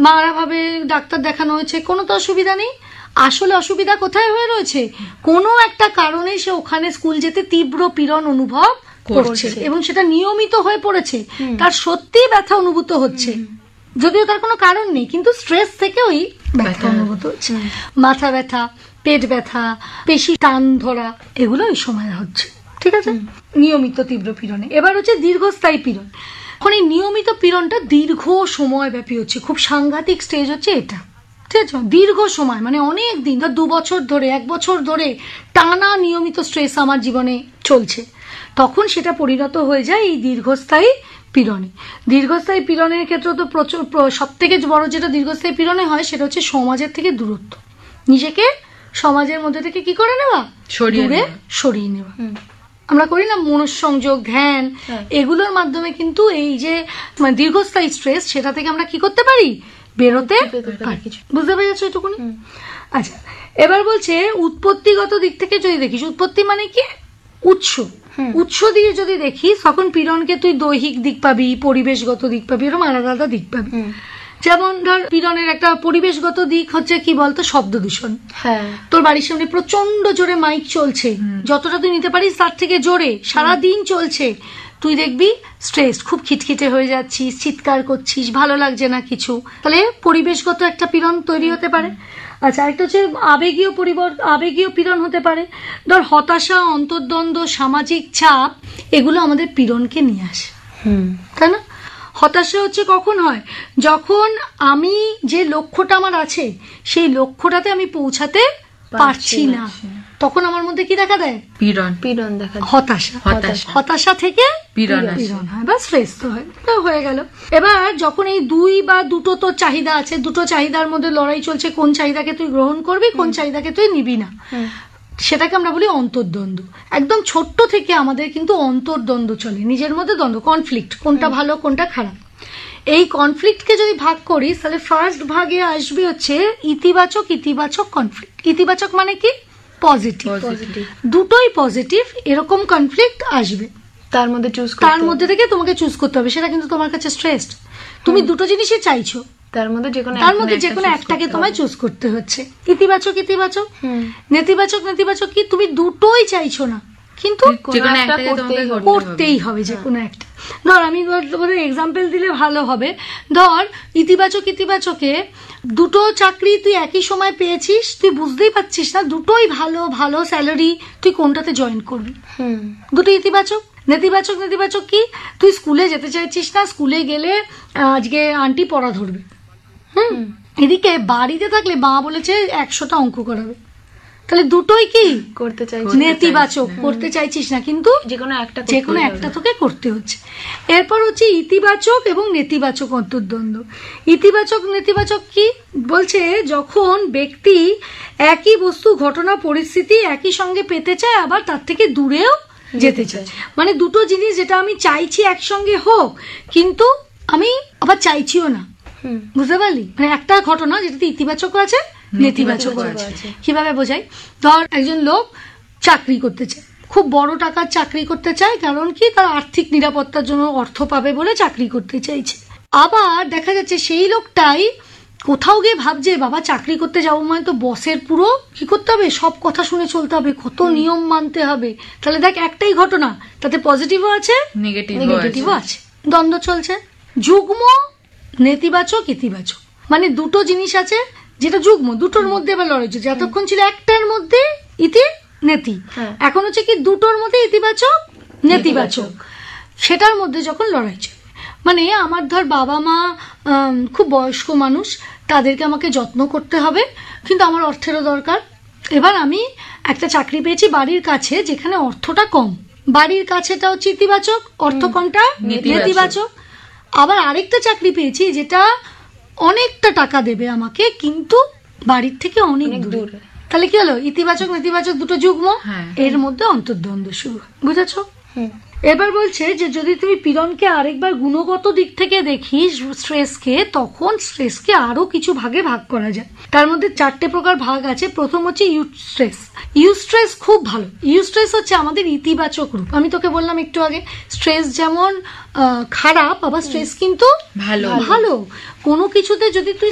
মারা ভাবে ডাক্তার দেখানো হয়েছে, কোনো তো অসুবিধা নেই। আসলে অসুবিধা কোথায় হয়ে রয়েছে? কোনো একটা কারণে সে ওখানে স্কুল যেতে তীব্র পীড়ন অনুভব করছে এবং সেটা নিয়মিত হয়ে পড়েছে, তার সত্যিই ব্যথা অনুভূত হচ্ছে, যদিও তার কোনো কারণ নেই, কিন্তু স্ট্রেস থেকে ওই ব্যথা অনুভূত হচ্ছে। মাথা ব্যথা, পেট ব্যথা, পেশি টান ধরা, এগুলো ওই সময় হচ্ছে, ঠিক আছে, নিয়মিত তীব্র পীড়নে। এবার হচ্ছে দীর্ঘস্থায়ী পীড়ন। এখন এই নিয়মিত পীড়নটা দীর্ঘ সময় ব্যাপী হচ্ছে, খুব সাংঘাতিক স্টেজ হচ্ছে এটা, ঠিক আছে। দীর্ঘ সময় মানে অনেক দিন, ধর 2 বছর ধরে, 1 বছর ধরে টানা নিয়মিত স্ট্রেস আমার জীবনে চলছে, তখন সেটা পরিণত হয়ে যায় এই দীর্ঘস্থায়ী পীড়নে। দীর্ঘস্থায়ী পীড়নের ক্ষেত্রে তো প্রচুর, সব থেকে বড় যেটা দীর্ঘস্থায়ী পীড়নে হয় সেটা হচ্ছে সমাজের থেকে দূরত্ব, নিজেকে সমাজের মধ্যে থেকে কি করে নেওয়া, দূরে সরিয়ে নেওয়া। আমরা করি না মনঃসংযোগ, ধ্যান, এগুলোর মাধ্যমে কিন্তু এই যে মানে দীর্ঘস্থায়ী স্ট্রেস, সেটা থেকে আমরা কি করতে পারি, বেরোতে পারি। বুঝতে পেরেছো এটুকুনি? আচ্ছা, এবার বলছে উৎপত্তিগত দিক থেকে যদি দেখিস, উৎপত্তি মানে কি, উৎস দিয়ে যদি দেখিস, তখন পীড়নকে তুই দৈহিক দিক পাবি, পরিবেশগত দিক পাবি, এরকম আলাদা আলাদা দিক পাবি। যেমন ধর পীড়নের একটা পরিবেশগত দিক হচ্ছে কি বলতো, শব্দ দূষণ। তোর বাড়ির সামনে প্রচন্ড জোরে মাইক চলছে, যতটা তুই নিতে পারিস তার থেকে জোরে সারাদিন চলছে, তুই দেখবি স্ট্রেস, খুব খিটখিটে হয়ে যাচ্ছিস, চিৎকার করছিস, ভালো লাগছে না কিছু, তাহলে পরিবেশগত একটা পীড়ন তৈরি হতে পারে। আচ্ছা, একটা হচ্ছে আবেগীয় পীড়ন হতে পারে। ধর হতাশা, অন্তর্দ্বন্দ্ব, সামাজিক চাপ, এগুলো আমাদের পীড়নকে নিয়ে আসে, তাই না? হতাশা হচ্ছে কখন হয়, যখন আমি যে লক্ষ্যটা আমার আছে সেই লক্ষ্যটাতে আমি পৌঁছাতে পারছি না, তখন আমার মধ্যে কি দেখা দেয়, পীড়ন দেখা দেয়, হতাশা থেকে পীড়ন হয় বা স্ট্রেস তো হয়, হয়ে গেল। এবার যখন এই দুটো তো চাহিদা আছে, দুটো চাহিদার মধ্যে লড়াই চলছে, কোন চাহিদাকে তুই গ্রহণ করবি, কোন চাহিদাকে তুই নিবি না, সেটাকে আমরা বলি অন্তর্দ্বন্দ্ব। একদম ছোট্ট থেকে আমাদের কিন্তু অন্তর্দ্বন্দ্ব চলে, নিজের মধ্যে দ্বন্দ্ব, কনফ্লিক্ট, কোনটা ভালো কোনটা খারাপ। এই কনফ্লিক্টকে যদি ভাগ করিস, তাহলে ফার্স্ট ভাগে আসবে হচ্ছে ইতিবাচক কনফ্লিক্ট। ইতিবাচক মানে কি, পজিটিভ, দুটোই পজিটিভ, এরকম কনফ্লিক্ট আসবে, তার মধ্যে থেকে তোমাকে চুজ করতে হবে। সেটা কিন্তু তোমার কাছে স্ট্রেসড, তুমি দুটো জিনিসই চাইছো, তার মধ্যে যে কোনো একটাকে তোমায় চুজ করতে হচ্ছে। ইতিবাচক নেতিবাচক কি, তুমি দুটোই চাইছো না, কিন্তু করতেই হবে যে কোনো একটা। ধর আমি এক্সাম্পল দিলে ভালো হবে, ধর ইতিবাচকে দুটো চাকরি তুই একই সময় পেয়েছিস, তুই বুঝতেই পারছিস না, দুটোই ভালো স্যালারি, তুই কোনটাতে জয়েন করবি, দুটো ইতিবাচক। নেতিবাচক কি, তুই স্কুলে যেতে চাইছিস না, স্কুলে গেলে আজকে আন্টি পড়া ধরবে, এদিকে বাড়িতে থাকলে মা বলেছে 100টা অঙ্ক করাবে, তাহলে দুটোই কি করতে চাইছিস, নেতিবাচক, করতে চাইছিস না, কিন্তু যে কোনো একটা তোকে করতে হচ্ছে। এরপর হচ্ছে ইতিবাচক এবং নেতিবাচক অন্তর্দ্বন্দ্ব। ইতিবাচক নেতিবাচক কি বলছে, যখন ব্যক্তি একই বস্তু, ঘটনা, পরিস্থিতি একই সঙ্গে পেতে চায়, আবার তার থেকে দূরেও যেতে চায়। মানে দুটো জিনিস যেটা আমি চাইছি একসঙ্গে হোক, কিন্তু আমি আবার চাইছিও না, বুঝতে পারলি? মানে একটা ঘটনা যেটাতে ইতিবাচক আছে, নেতিবাচক আছে। কিভাবে বোঝাই, ধর একজন লোক চাকরি করতে চায়, খুব বড় টাকার চাকরি করতে চায়, কারণ কি, তার আর্থিক নিরাপত্তার জন্য অর্থ পাবে বলে চাকরি করতে চাইছে। আবার দেখা যাচ্ছে সেই লোকটাই কোথাও গিয়ে ভাবছে, বাবা চাকরি করতে যাবো মানে তো বসের পুরো কি করতে হবে, সব কথা শুনে চলতে হবে, কত নিয়ম মানতে হবে। তাহলে দেখ, একটাই ঘটনা, তাতে পজিটিভও আছে, নেগেটিভও আছে, দ্বন্দ্ব চলছে। যুগ্ম নেতিবাচক ইতিবাচক, মানে দুটো জিনিস আছে যেটা যুগ্ম, দুটোর মধ্যে এবার লড়াই চলছে। এতক্ষণ ছিল একটার মধ্যে ইতি নেতি, এখন হচ্ছে কি দুটোর মধ্যে ইতিবাচক নেতিবাচক, সেটার মধ্যে যখন লড়াই চলে। মানে আমার ধর বাবা মা খুব বয়স্ক মানুষ, তাদেরকে আমাকে যত্ন করতে হবে, কিন্তু আমার অর্থেরও দরকার। এবার আমি একটা চাকরি পেয়েছি বাড়ির কাছে, যেখানে অর্থটা কম, বাড়ির কাছেটা হচ্ছে ইতিবাচক, অর্থ কমটা নেতিবাচক। আবার আরেকটা চাকরি পেয়েছি যেটা অনেকটা টাকা দেবে আমাকে, কিন্তু বাড়ির থেকে অনেক দূরে, তাহলে কি হলো, ইতিবাচক নেতিবাচক দুটো যুগ্ম, এর মধ্যে অন্তর্দ্বন্দ্ব শুরু, বুঝেছো? এবার বলছে যে যদি তুমি পীড়নকে আরেকবার গুণগত দিক থেকে দেখিস স্ট্রেসকে, তখন স্ট্রেসকে আরো কিছু ভাগে ভাগ করা যায়। তার মধ্যে 4টে প্রকার ভাগ আছে। প্রথম হচ্ছে ইউস্ট্রেস খুব ভালো। ইউস্ট্রেস হচ্ছে আমাদের ইতিবাচক রূপ। আমি তোকে বললাম একটু আগে, স্ট্রেস যেমন খারাপ, আবার স্ট্রেস কিন্তু ভালো। কোনো কিছুতে যদি তুই